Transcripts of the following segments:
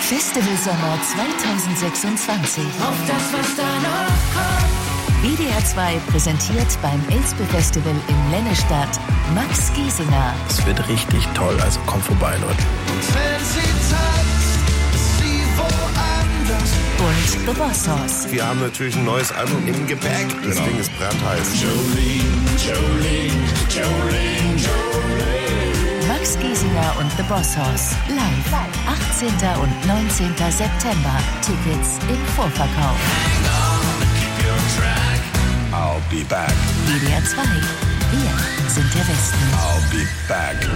Festivalsommer 2026. Auf das, was da noch kommt. WDR 2 präsentiert beim Elspe-Festival in Lennestadt Max Giesinger. Es wird richtig toll, also kommt vorbei, Leute. Und wenn sie tanzt, ist sie woanders. Und The Boss Hoss. Wir haben natürlich ein neues Album im Gepäck. Das Ding ist brandheiß. Jolene. Max Giesinger und The Boss Hoss. Live. 18. und 19. September. Tickets im Vorverkauf. I'll be back. WDR 2. Wir sind der Westen. I'll be back.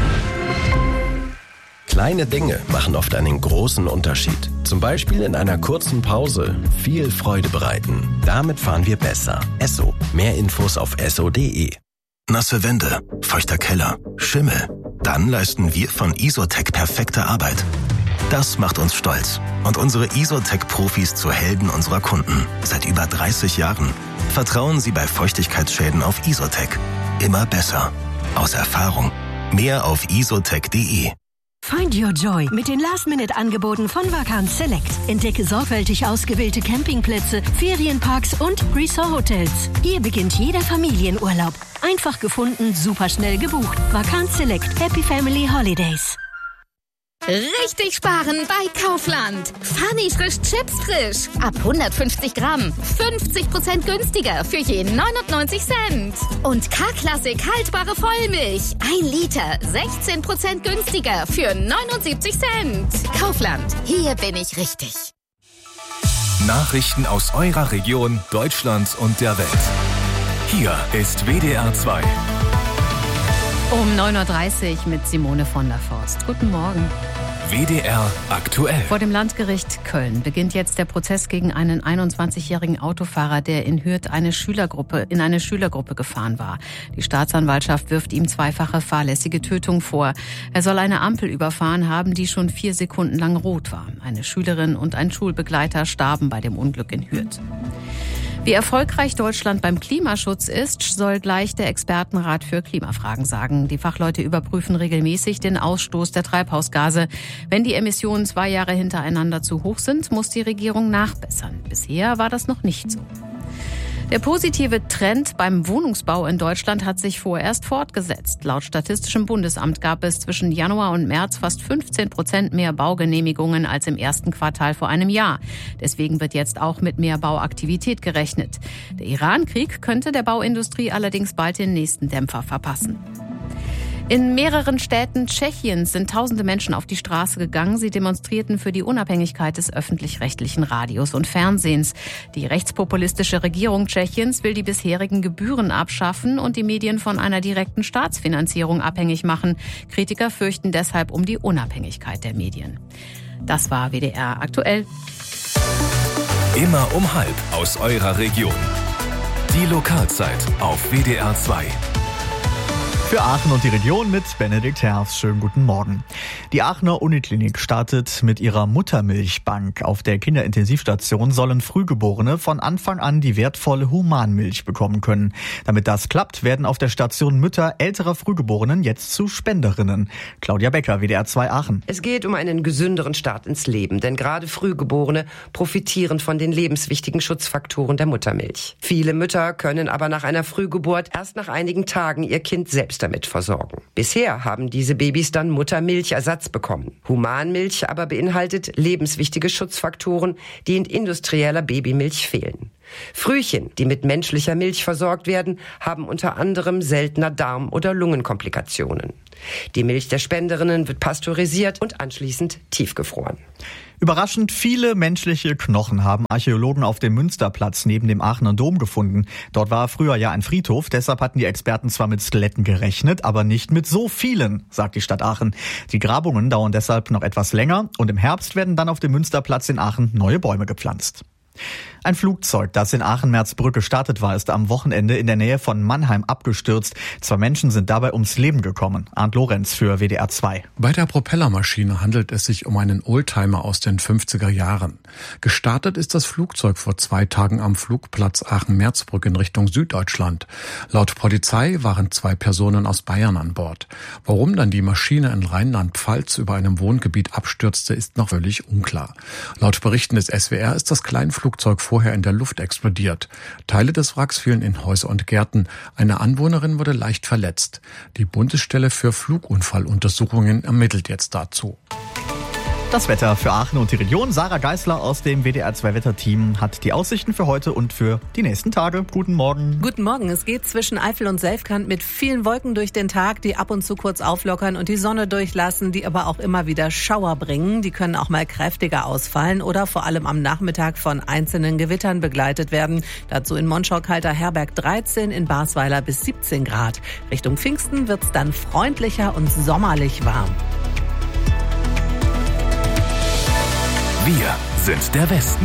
Kleine Dinge machen oft einen großen Unterschied. Zum Beispiel in einer kurzen Pause viel Freude bereiten. Damit fahren wir besser. Esso. Mehr Infos auf esso.de. Nasse Wände, feuchter Keller, Schimmel. Dann leisten wir von Isotec perfekte Arbeit. Das macht uns stolz und unsere Isotec-Profis zu Helden unserer Kunden. Seit über 30 Jahren. Vertrauen Sie bei Feuchtigkeitsschäden auf Isotec. Immer besser. Aus Erfahrung. Mehr auf isotec.de. Find your joy mit den Last-Minute-Angeboten von Vacanz Select. Entdecke sorgfältig ausgewählte Campingplätze, Ferienparks und Resort-Hotels. Hier beginnt jeder Familienurlaub. Einfach gefunden, superschnell gebucht. Vacanz Select. Happy Family Holidays. Richtig sparen bei Kaufland. Funny frisch Chips frisch. Ab 150 Gramm. 50% günstiger für je 99 Cent. Und K-Klassik haltbare Vollmilch. 1 Liter. 16% günstiger für 79 Cent. Kaufland. Hier bin ich richtig. Nachrichten aus eurer Region, Deutschland und der Welt. Hier ist WDR 2. Um 9.30 Uhr mit Simone von der Forst. Guten Morgen. WDR aktuell. Vor dem Landgericht Köln beginnt jetzt der Prozess gegen einen 21-jährigen Autofahrer, der in Hürth in eine Schülergruppe gefahren war. Die Staatsanwaltschaft wirft ihm zweifache fahrlässige Tötung vor. Er soll eine Ampel überfahren haben, die schon 4 Sekunden lang rot war. Eine Schülerin und ein Schulbegleiter starben bei dem Unglück in Hürth. Wie erfolgreich Deutschland beim Klimaschutz ist, soll gleich der Expertenrat für Klimafragen sagen. Die Fachleute überprüfen regelmäßig den Ausstoß der Treibhausgase. Wenn die Emissionen 2 Jahre hintereinander zu hoch sind, muss die Regierung nachbessern. Bisher war das noch nicht so. Der positive Trend beim Wohnungsbau in Deutschland hat sich vorerst fortgesetzt. Laut Statistischem Bundesamt gab es zwischen Januar und März fast 15% mehr Baugenehmigungen als im ersten Quartal vor einem Jahr. Deswegen wird jetzt auch mit mehr Bauaktivität gerechnet. Der Iran-Krieg könnte der Bauindustrie allerdings bald den nächsten Dämpfer verpassen. In mehreren Städten Tschechiens sind tausende Menschen auf die Straße gegangen. Sie demonstrierten für die Unabhängigkeit des öffentlich-rechtlichen Radios und Fernsehens. Die rechtspopulistische Regierung Tschechiens will die bisherigen Gebühren abschaffen und die Medien von einer direkten Staatsfinanzierung abhängig machen. Kritiker fürchten deshalb um die Unabhängigkeit der Medien. Das war WDR aktuell. Immer um 12:30 aus eurer Region. Die Lokalzeit auf WDR 2. Für Aachen und die Region mit Benedikt Herfs. Schönen guten Morgen. Die Aachener Uniklinik startet mit ihrer Muttermilchbank. Auf der Kinderintensivstation sollen Frühgeborene von Anfang an die wertvolle Humanmilch bekommen können. Damit das klappt, werden auf der Station Mütter älterer Frühgeborenen jetzt zu Spenderinnen. Claudia Becker, WDR 2 Aachen. Es geht um einen gesünderen Start ins Leben, denn gerade Frühgeborene profitieren von den lebenswichtigen Schutzfaktoren der Muttermilch. Viele Mütter können aber nach einer Frühgeburt erst nach einigen Tagen ihr Kind selbst damit versorgen. Bisher haben diese Babys dann Muttermilchersatz bekommen. Humanmilch aber beinhaltet lebenswichtige Schutzfaktoren, die in industrieller Babymilch fehlen. Frühchen, die mit menschlicher Milch versorgt werden, haben unter anderem seltener Darm- oder Lungenkomplikationen. Die Milch der Spenderinnen wird pasteurisiert und anschließend tiefgefroren. Überraschend viele menschliche Knochen haben Archäologen auf dem Münsterplatz neben dem Aachener Dom gefunden. Dort war früher ja ein Friedhof, deshalb hatten die Experten zwar mit Skeletten gerechnet, aber nicht mit so vielen, sagt die Stadt Aachen. Die Grabungen dauern deshalb noch etwas länger und im Herbst werden dann auf dem Münsterplatz in Aachen neue Bäume gepflanzt. Ein Flugzeug, das in Aachen-Merzbrück gestartet war, ist am Wochenende in der Nähe von Mannheim abgestürzt. 2 Menschen sind dabei ums Leben gekommen. Arndt Lorenz für WDR 2. Bei der Propellermaschine handelt es sich um einen Oldtimer aus den 50er Jahren. Gestartet ist das Flugzeug vor 2 Tagen am Flugplatz Aachen-Merzbrück in Richtung Süddeutschland. Laut Polizei waren 2 Personen aus Bayern an Bord. Warum dann die Maschine in Rheinland-Pfalz über einem Wohngebiet abstürzte, ist noch völlig unklar. Laut Berichten des SWR ist das Kleinflugzeug vorher in der Luft explodiert. Teile des Wracks fielen in Häuser und Gärten. Eine Anwohnerin wurde leicht verletzt. Die Bundesstelle für Flugunfalluntersuchungen ermittelt jetzt dazu. Das Wetter für Aachen und die Region. Sarah Geisler aus dem WDR 2 Wetterteam hat die Aussichten für heute und für die nächsten Tage. Guten Morgen. Guten Morgen. Es geht zwischen Eifel und Selfkant mit vielen Wolken durch den Tag, die ab und zu kurz auflockern und die Sonne durchlassen, die aber auch immer wieder Schauer bringen. Die können auch mal kräftiger ausfallen oder vor allem am Nachmittag von einzelnen Gewittern begleitet werden. Dazu in Monschau-Kalter-Herberg 13, in Basweiler bis 17 Grad. Richtung Pfingsten wird's dann freundlicher und sommerlich warm. Wir sind der Westen.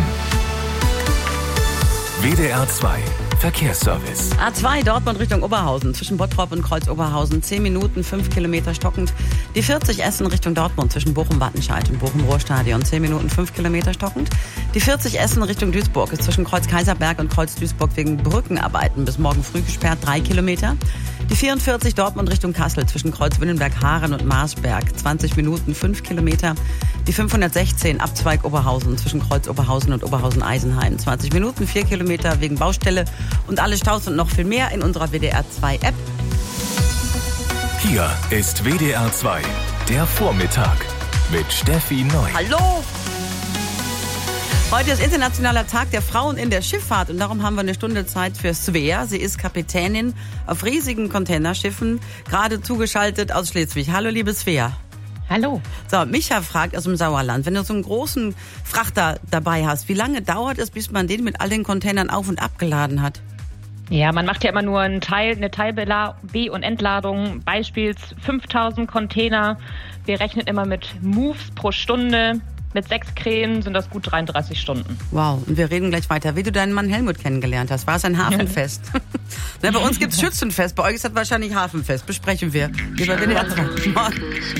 WDR 2 Verkehrsservice. A2 Dortmund Richtung Oberhausen. Zwischen Bottrop und Kreuz-Oberhausen 10 Minuten, 5 Kilometer stockend. Die 40 Essen Richtung Dortmund zwischen Bochum-Wattenscheid und Bochum-Ruhrstadion 10 Minuten, 5 Kilometer stockend. Die 40 Essen Richtung Duisburg ist zwischen Kreuz-Kaiserberg und Kreuz-Duisburg wegen Brückenarbeiten bis morgen früh gesperrt 3 Kilometer. Die 44 Dortmund Richtung Kassel zwischen Kreuz-Wünnenberg-Haaren und Marsberg 20 Minuten, 5 Kilometer. Die 516 Abzweig Oberhausen zwischen Kreuz-Oberhausen und Oberhausen-Eisenheim 20 Minuten, 4 Kilometer wegen Baustelle. Und alle Staus und noch viel mehr in unserer WDR 2 App. Hier ist WDR 2, der Vormittag mit Steffi Neu. Hallo! Heute ist internationaler Tag der Frauen in der Schifffahrt und darum haben wir eine Stunde Zeit für Svea. Sie ist Kapitänin auf riesigen Containerschiffen, gerade zugeschaltet aus Schleswig. Hallo, liebe Svea. Hallo. So, Micha fragt aus dem Sauerland, wenn du so einen großen Frachter dabei hast, wie lange dauert es, bis man den mit all den Containern auf- und abgeladen hat? Ja, man macht ja immer nur eine Teilbe- und Entladung, beispielsweise 5000 Container. Wir rechnen immer mit Moves pro Stunde. Mit 6 Krähen sind das gut 33 Stunden. Wow, und wir reden gleich weiter. Wie du deinen Mann Helmut kennengelernt hast, war es ein Hafenfest? Ne, bei uns gibt's Schützenfest, bei euch ist das wahrscheinlich Hafenfest. Besprechen wir. Morgen.